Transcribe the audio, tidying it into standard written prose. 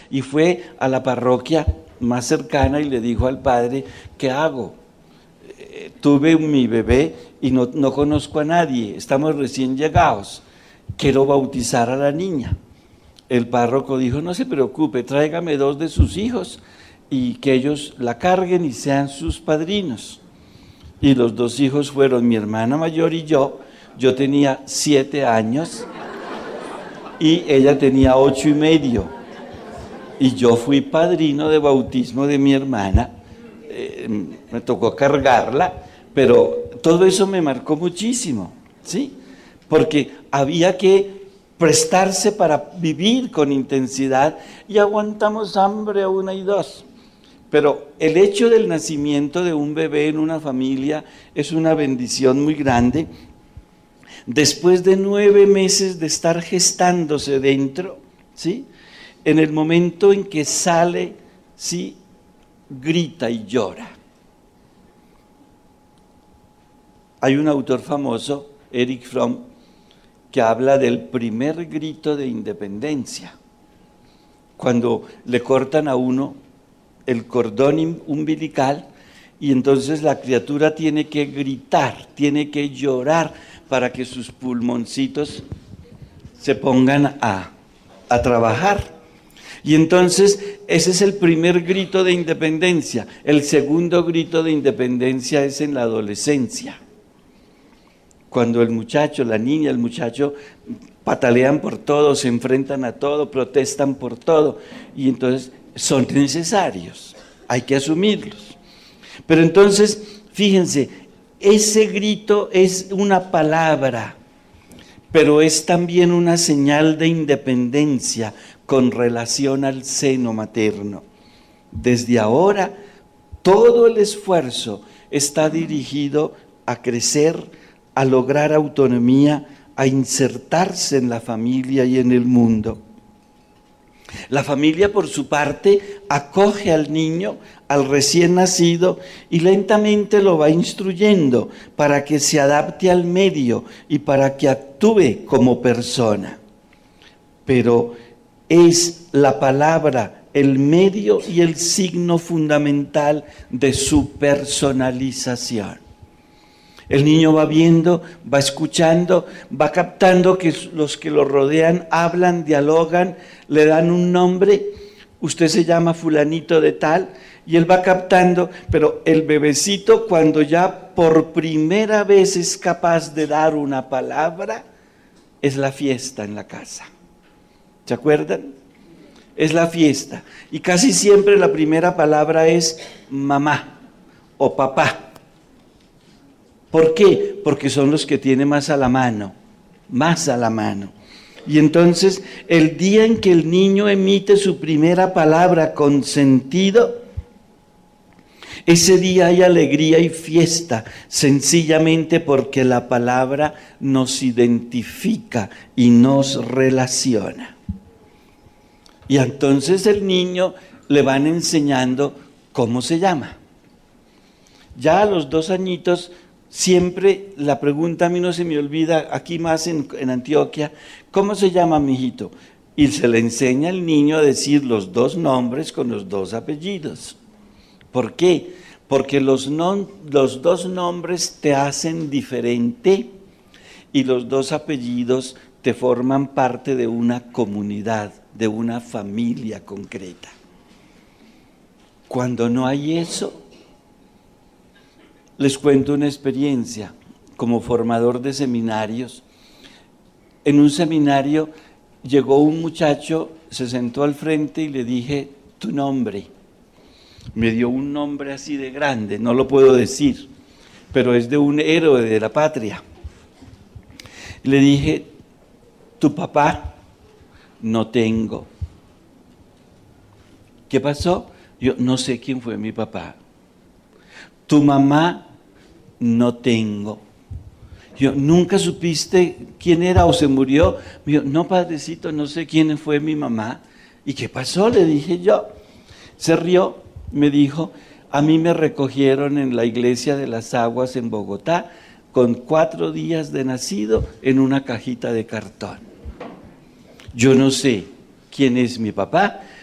y fue a la parroquia más cercana y le dijo al padre, ¿qué hago? Tuve mi bebé y no conozco a nadie, estamos recién llegados, quiero bautizar a la niña. El párroco dijo, no se preocupe, tráigame 2 de sus hijos y que ellos la carguen y sean sus padrinos. Y los 2 hijos fueron mi hermana mayor y yo tenía 7 años y ella tenía 8 y medio. Y yo fui padrino de bautismo de mi hermana, me tocó cargarla, pero todo eso me marcó muchísimo, ¿sí? Porque había que prestarse para vivir con intensidad y aguantamos hambre a 1 y 2. Pero el hecho del nacimiento de un bebé en una familia es una bendición muy grande. Después de 9 meses de estar gestándose dentro, ¿sí? En el momento en que sale, ¿sí? Grita y llora. Hay un autor famoso, Erich Fromm, que habla del primer grito de independencia. Cuando le cortan a uno el cordón umbilical y entonces la criatura tiene que gritar, tiene que llorar para que sus pulmoncitos se pongan a trabajar. Y entonces ese es el primer grito de independencia. El segundo grito de independencia es en la adolescencia. Cuando el muchacho, la niña, el muchacho patalean por todo, se enfrentan a todo, protestan por todo. Y entonces son necesarios, hay que asumirlos. Pero entonces, fíjense, ese grito es una palabra, pero es también una señal de independencia con relación al seno materno. Desde ahora, todo el esfuerzo está dirigido a crecer, a lograr autonomía, a insertarse en la familia y en el mundo. La familia, por su parte, acoge al niño, al recién nacido, y lentamente lo va instruyendo para que se adapte al medio y para que actúe como persona. Pero es la palabra el medio y el signo fundamental de su personalización. El niño va viendo, va escuchando, va captando que los que lo rodean hablan, dialogan, le dan un nombre, usted se llama fulanito de tal, y él va captando, pero el bebecito cuando ya por primera vez es capaz de dar una palabra, es la fiesta en la casa. ¿Se acuerdan? Es la fiesta. Y casi siempre la primera palabra es mamá o papá. ¿Por qué? Porque son los que tiene más a la mano. Y entonces, el día en que el niño emite su primera palabra con sentido, ese día hay alegría y fiesta, sencillamente porque la palabra nos identifica y nos relaciona. Y entonces el niño le van enseñando cómo se llama. Ya a los 2 añitos, siempre la pregunta a mí no se me olvida, aquí más en Antioquia, ¿cómo se llama mi hijito? Y se le enseña al niño a decir los 2 nombres con los 2 apellidos. ¿Por qué? Porque los 2 nombres te hacen diferente y los 2 apellidos te forman parte de una comunidad, de una familia concreta. Cuando no hay eso, les cuento una experiencia como formador de seminarios. En un seminario llegó un muchacho, se sentó al frente y le dije, tu nombre. Me dio un nombre así de grande, no lo puedo decir, pero es de un héroe de la patria. Le dije, tu papá, no tengo. ¿Qué pasó? Yo no sé quién fue mi papá. Tu mamá, no tengo. Yo, ¿nunca supiste quién era o se murió? Yo, no, padrecito, no sé quién fue mi mamá. ¿Y qué pasó? Le dije yo. Se rió, me dijo, a mí me recogieron en la iglesia de las Aguas en Bogotá con 4 días de nacido en una cajita de cartón. Yo no sé quién es mi papá,